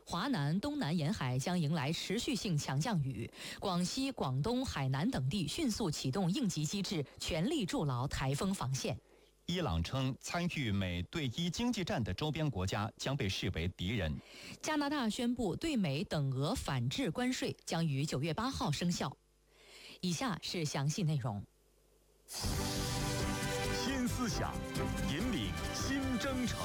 华南、东南沿海将迎来持续性强降雨，广西、广东、海南等地迅速启动应急机制，全力筑牢台风防线。 伊朗称，参与美对伊经济战的周边国家将被视为敌人。 加拿大宣布对美等额反制关税将于9月8号生效。以下是详细内容。 新思想，引领新征程。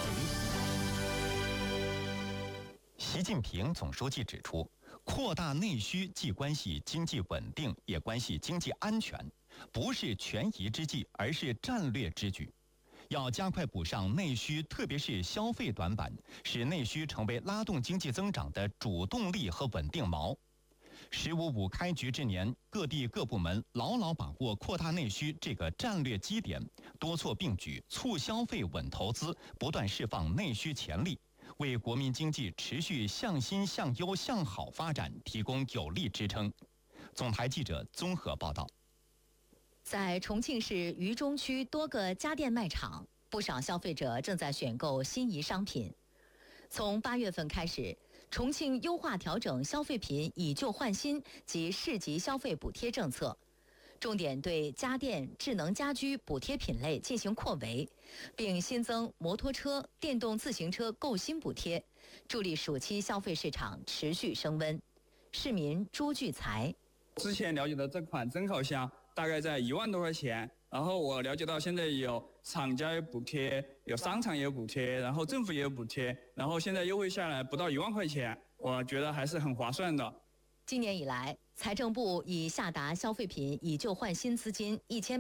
习近平总书记指出，扩大内需既关系经济稳定，也关系经济安全，不是权宜之计，而是战略之举。要加快补上内需，特别是消费短板，使内需成为拉动经济增长的主动力和稳定锚。“15+5”开局之年，各地各部门牢牢把握扩大内需这个战略基点，多措并举，促消费、稳投资，不断释放内需潜力，为国民经济持续向新、向优、向好发展提供有力支撑。总台记者综合报道。 在重庆市渝中区多个家电卖场，不少消费者正在选购心仪商品。从8月份开始，重庆优化调整消费品以旧换新及市级消费补贴政策，重点对家电、智能家居补贴品类进行扩围，并新增摩托车、电动自行车购新补贴，助力暑期消费市场持续升温。市民朱聚财： 之前了解的这款蒸烤箱大概在1万多块钱，然后我了解到现在有厂家有补贴，有商场也有补贴，然后政府也有补贴，然后现在优惠下来不到1万块钱，我觉得还是很划算的。 今年以来，财政部已下达消费品以旧换新资金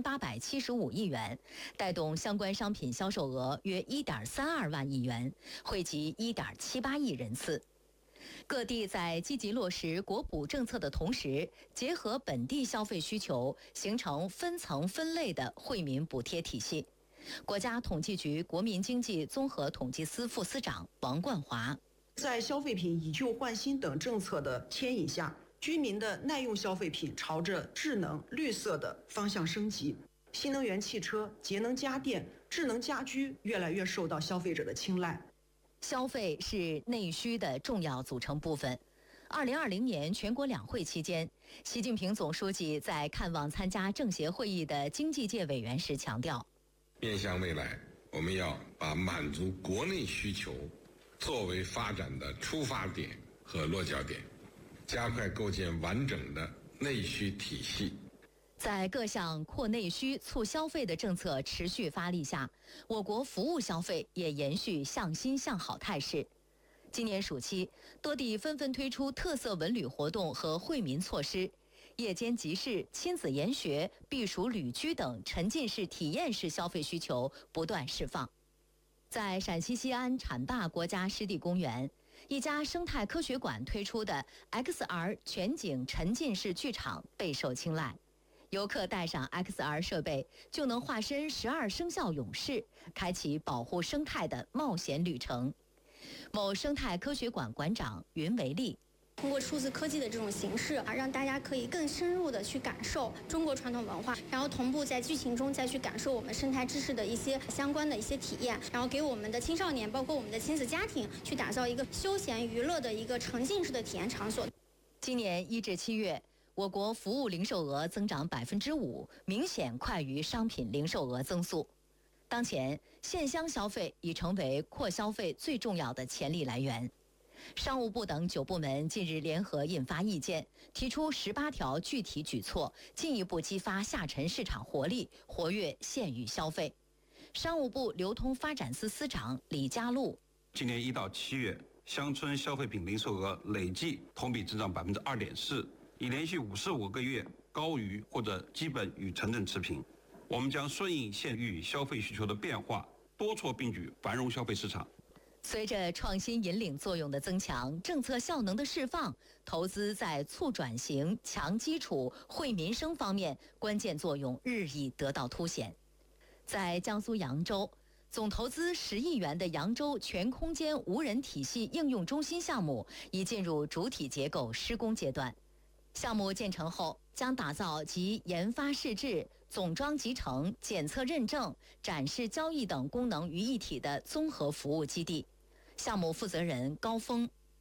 1875亿元，带动相关商品销售额约1.32万亿元，惠及1.78亿人次。各地在积极落实国补政策的同时，结合本地消费需求，形成分层分类的惠民补贴体系。国家统计局国民经济综合统计司副司长王冠华： 在消费品以旧换新等政策的牵引下，居民的耐用消费品朝着智能、绿色的方向升级，新能源汽车、节能家电、智能家居越来越受到消费者的青睐。 消费是内需的重要组成部分。2020年全国两会期间，习近平总书记在看望参加政协会议的经济界委员时强调， 面向未来，我们要把满足国内需求作为发展的出发点和落脚点，加快构建完整的内需体系。 在各项扩内需、促消费的政策持续发力下，我国服务消费也延续向新向好态势。今年暑期，多地纷纷推出特色文旅活动和惠民措施，夜间集市、亲子研学、避暑旅居等沉浸式体验式消费需求不断释放。在陕西西安浐大国家湿地公园，一家生态科学馆推出的 XR 全景沉浸式剧场备受青睐。游客带上 XR 设备，就能化身12生肖勇士，开启保护生态的冒险旅程。某生态科学馆馆长云维利： 通过数字科技的这种形式让大家可以更深入的去感受中国传统文化，然后同步在剧情中再去感受我们生态知识的一些相关的一些体验，然后给我们的青少年，包括我们的亲子家庭，去打造一个休闲娱乐的一个沉浸式的体验场所。 今年1至7月，我国服务零售额增长5%，明显快于商品零售额增速。当前，线乡消费已成为扩消费最重要的潜力来源。商务部等9部门近日联合印发意见，提出18条具体举措，进一步激发下沉市场活力，活跃县域消费。商务部流通发展司司长李家禄： 今年1到7月，乡村消费品零售额累计同比增长2.4%，已连续55个月高于或者基本与城镇持平。我们将顺应县域消费需求的变化，多措并举，繁荣消费市场。 随着创新引领作用的增强，政策效能的释放，投资在促转型、强基础、惠民生方面关键作用日益得到凸显。在江苏扬州，总投资10亿元的扬州全空间无人体系应用中心项目已进入主体结构施工阶段。项目建成后，将打造集研发试制、总装集成、检测认证、展示交易等功能于一体的综合服务基地。项目负责人高峰：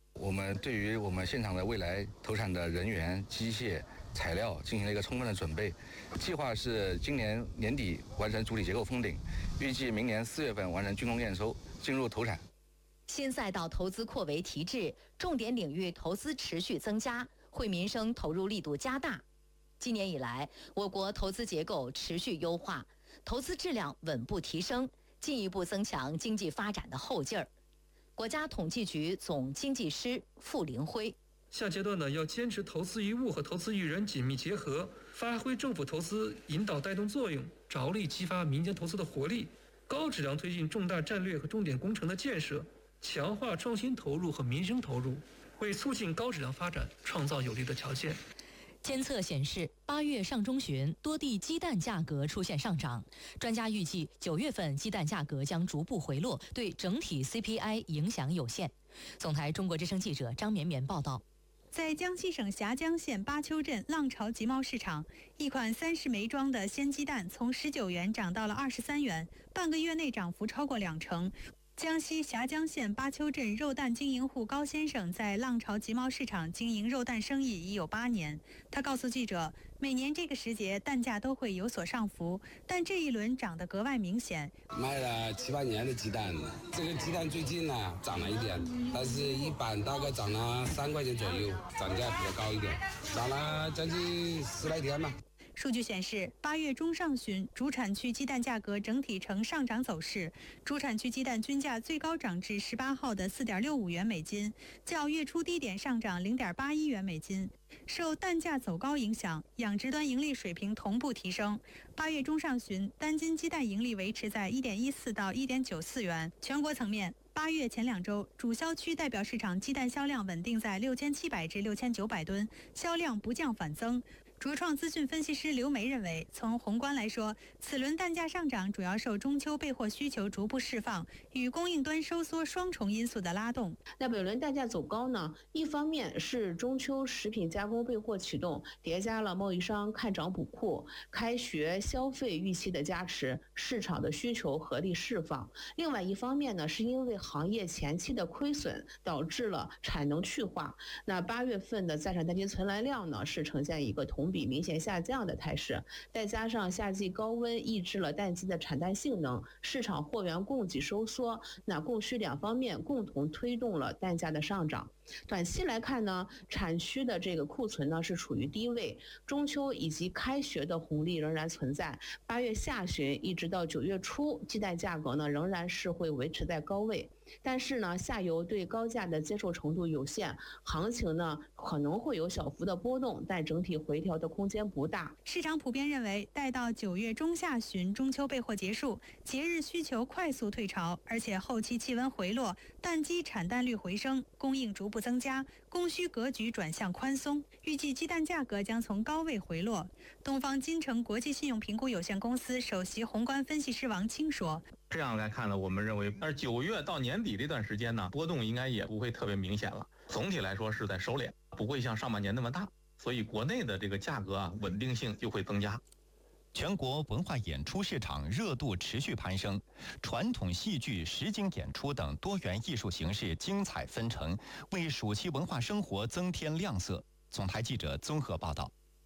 我们对于我们现场的未来投产的人员、机械、材料进行了一个充分的准备，计划是今年年底完成主体结构封顶，预计明年4月份完成竣工验收，进入投产。 新赛道投资扩围提质，重点领域投资持续增加，惠民生投入力度加大。今年以来，我国投资结构持续优化，投资质量稳步提升，进一步增强经济发展的后劲儿。国家统计局总经济师傅凌辉： 下阶段呢，要坚持投资于物和投资于人紧密结合，发挥政府投资引导带动作用，着力激发民间投资的活力，高质量推进重大战略和重点工程的建设，强化创新投入和民生投入，为促进高质量发展创造有利的条件。 监测显示，8月上中旬多地鸡蛋价格出现上涨，专家预计9月份鸡蛋价格将逐步回落，对整体 CPI 影响有限。总台中国之声记者张绵绵报道。 在江西省峡江县巴丘镇浪潮集贸市场，一款30枚装的鲜鸡蛋从19元涨到了23元，半个月内涨幅超过2成。江西峡江县巴丘镇肉蛋经营户高先生在浪潮集贸市场经营肉蛋生意已有8年。他告诉记者，每年这个时节蛋价都会有所上浮，但这一轮涨得格外明显。 卖了7、8年的鸡蛋，这个鸡蛋最近呢涨了一点，但是一般大概涨了3块钱左右，涨价比较高一点，涨了将近10来天吧。 数据显示，8月中上旬，主产区鸡蛋价格整体呈上涨走势。主产区鸡蛋均价最高涨至18号的4.65元每斤，较月初低点上涨0.81元每斤。受蛋价走高影响，养殖端盈利水平同步提升。8月中上旬，单斤鸡蛋盈利维持在1.14到1.94元。全国层面，8月前2周，主销区代表市场鸡蛋销量稳定在6700至6900吨，销量不降反增。卓创资讯分析师刘梅认为，从宏观来说，此轮蛋价上涨主要受中秋备货需求逐步释放与供应端收缩双重因素的拉动。 那本轮蛋价走高呢，一方面是中秋食品加工备货启动，叠加了贸易商看涨补库、开学消费预期的加持，市场的需求合力释放；另外一方面呢，是因为行业前期的亏损导致了产能去化。那8月份的在产单斤存栏量呢，是呈现一个同比明显下降的态势，再加上夏季高温抑制了蛋鸡的产蛋性能，市场货源供给收缩，那供需两方面共同推动了蛋价的上涨。短期来看呢，产区的这个库存呢是处于低位，中秋以及开学的红利仍然存在。8月下旬一直到9月初，鸡蛋价格呢仍然是会维持在高位。但是呢，下游对高价的接受程度有限，行情呢可能会有小幅的波动，但整体回调的空间不大。 市场普遍认为，待到9月中下旬中秋备货结束，节日需求快速退潮，而且后期气温回落，蛋鸡产蛋率回升，供应逐步增加，供需格局转向宽松，预计鸡蛋价格将从高位回落。东方金城国际信用评估有限公司首席宏观分析师王清说， 这样来看呢，我们认为9月到年底这段时间呢，波动应该也不会特别明显了。总体来说是在收敛，不会像上半年那么大，所以国内的这个价格稳定性就会增加。 全国文化演出市场热度持续攀升，传统戏剧、实景演出等多元艺术形式精彩纷呈，为暑期文化生活增添亮色。总台记者综合报道。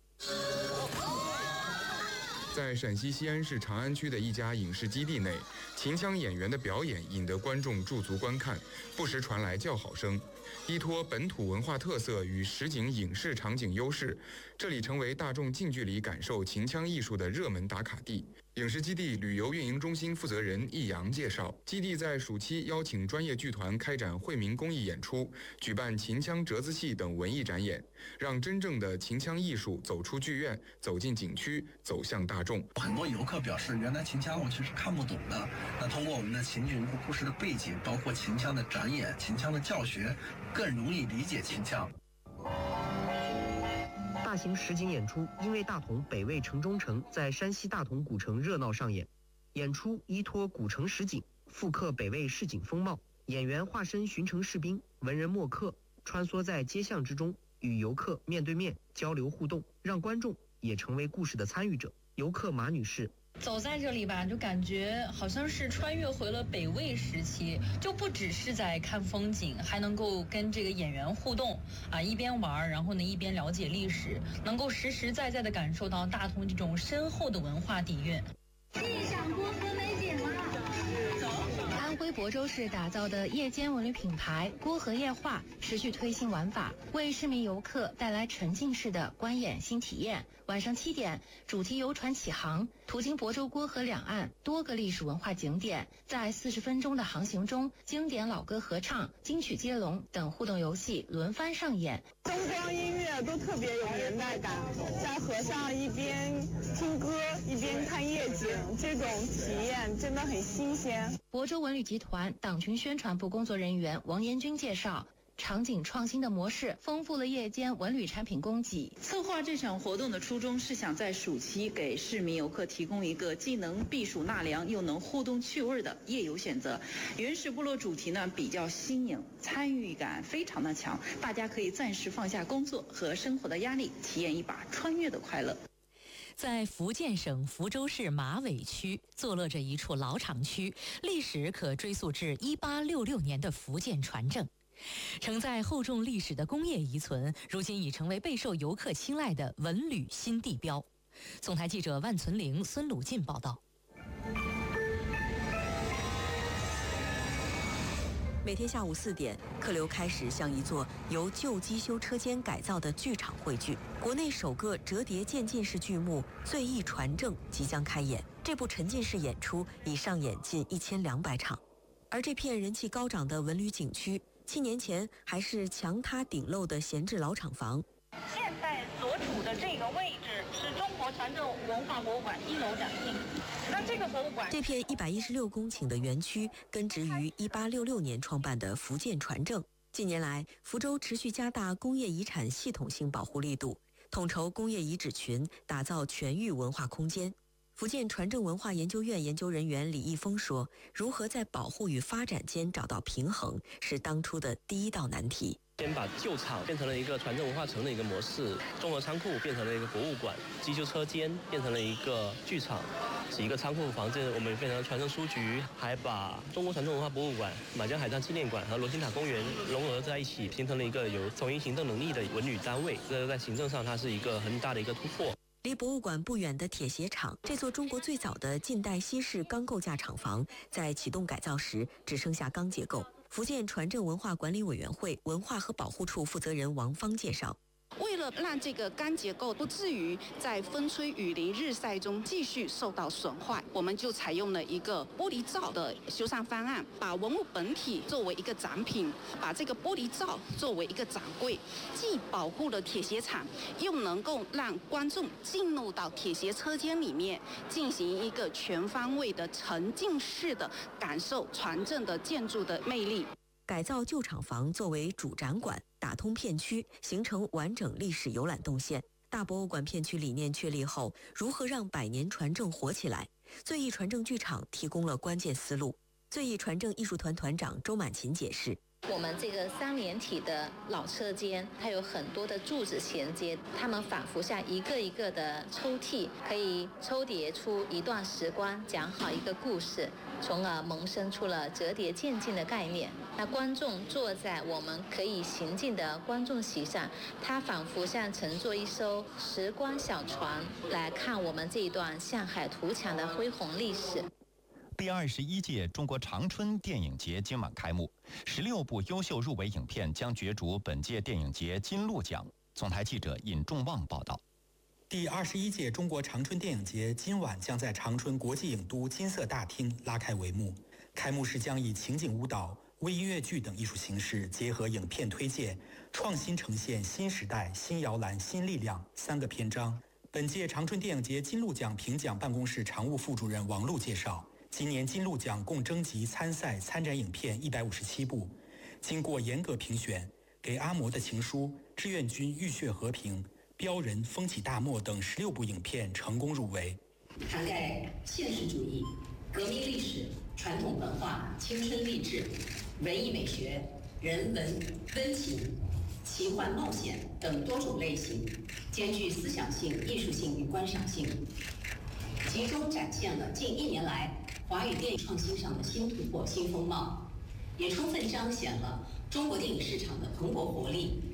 在陕西西安市长安区的一家影视基地内，秦腔演员的表演引得观众驻足观看，不时传来叫好声。依托本土文化特色与实景影视场景优势，这里成为大众近距离感受秦腔艺术的热门打卡地。影视基地旅游运营中心负责人易阳介绍，基地在暑期邀请专业剧团开展惠民公益演出，举办秦腔折子戏等文艺展演，让真正的秦腔艺术走出剧院，走进景区，走向大众。 很多游客表示，原来秦腔我其实看不懂的，那通过我们的秦剧故事的背景，包括秦腔的展演、秦腔的教学，更容易理解秦腔。 大型实景演出因为大同北魏城中城在山西大同古城热闹上演，演出依托古城实景，复刻北魏市井风貌，演员化身巡城士兵、文人墨客，穿梭在街巷之中，与游客面对面交流互动，让观众也成为故事的参与者。游客马女士走在这里吧，就感觉好像是穿越回了北魏时期，就不只是在看风景，还能够跟这个演员互动啊，一边玩，然后呢一边了解历史，能够实实在在的感受到大同这种深厚的文化底蕴。 欣赏郭河美景了。安徽亳州市打造的夜间文旅品牌郭河夜话持续推新玩法，为市民游客带来沉浸式的观演新体验。晚上7点，主题游船启航，途经亳州郭河两岸多个历史文化景点，在40分钟的航行中，经典老歌合唱、金曲接龙等互动游戏轮番上演。 灯光音乐都特别有年代感，在河上一边听歌一边看夜景，这种体验真的很新鲜。 亳州文旅集团党群宣传部工作人员王延军介绍，场景创新的模式丰富了夜间文旅产品供给。 策划这场活动的初衷是想在暑期给市民游客提供一个既能避暑纳凉又能互动趣味的夜游选择。原始部落主题呢比较新颖，参与感非常的强，大家可以暂时放下工作和生活的压力，体验一把穿越的快乐。 在福建省福州市马尾区坐落着一处老厂区，历史可追溯至1866年的福建船政。承载厚重历史的工业遗存，如今已成为备受游客青睐的文旅新地标。总台记者万存玲、孙鲁进报道。 每天下午4点，客流开始向一座由旧机修车间改造的剧场汇聚。国内首个折叠渐进式剧目《醉意传正》即将开演，这部沉浸式演出已上演近1200场。而这片人气高涨的文旅景区，7年前还是墙塌顶漏的闲置老厂房。 现在所处的这个位置是中国船政文化博物馆1楼展厅。那这个博物馆， 这片116公顷的园区根植于1866年创办的福建船政。近年来，福州持续加大工业遗产系统性保护力度，统筹工业遗址群，打造全域文化空间。福建船政文化研究院研究人员李义峰说：“如何在保护与发展间找到平衡，是当初的第一道难题。” 先把旧厂变成了一个船政文化城的一个模式，综合仓库变成了一个博物馆，机修车间变成了一个剧场，一个仓库房子我们变成了船政书局，还把中国船政文化博物馆、满江海战纪念馆和罗星塔公园融合在一起，形成了一个有统一行政能力的文旅单位。这在行政上它是一个很大的一个突破。 离博物馆不远的铁鞋厂，这座中国最早的近代西式钢构架厂房，在启动改造时只剩下钢结构。福建船政文化管理委员会文化和保护处负责人王芳介绍， 为了让这个钢结构不至于在风吹雨淋日晒中继续受到损坏，我们就采用了一个玻璃罩的修缮方案，把文物本体作为一个展品，把这个玻璃罩作为一个展柜，既保护了铁鞋厂，又能够让观众进入到铁鞋车间里面，进行一个全方位的沉浸式的感受船政的建筑的魅力。 改造旧厂房作为主展馆，打通片区，形成完整历史游览动线。大博物馆片区理念确立后，如何让百年船政活起来？醉意船政剧场提供了关键思路。醉意船政艺术团团长周满琴解释， 我们这个3连体的老车间，它有很多的柱子衔接，它们仿佛像一个一个的抽屉，可以抽叠出一段时光，讲好一个故事，从而萌生出了折叠渐进的概念。那观众坐在我们可以行进的观众席上，它仿佛像乘坐一艘时光小船，来看我们这一段向海图强的恢宏历史。 第21届中国长春电影节今晚开幕，16部优秀入围影片将角逐本届电影节金鹿奖。总台记者尹仲旺报道。 第21届中国长春电影节今晚将在长春国际影都金色大厅拉开帷幕。开幕式将以情景舞蹈、微音乐剧等艺术形式，结合影片推介，创新呈现新时代、新摇篮、新力量3个篇章。本届长春电影节金鹿奖评奖办公室常务副主任王璐介绍，今年金鹿奖共征集参赛参展影片157部，经过严格评选，给阿嬷的情书、志愿军浴血和平、标人风起大漠等16部影片成功入围。 涵盖现实主义、革命历史、传统文化、青春励志、文艺美学、人文、温情、奇幻冒险等多种类型，兼具思想性、艺术性与观赏性。 集中展现了近1年来华语电影创新上的新突破、新风貌，也充分彰显了中国电影市场的蓬勃活力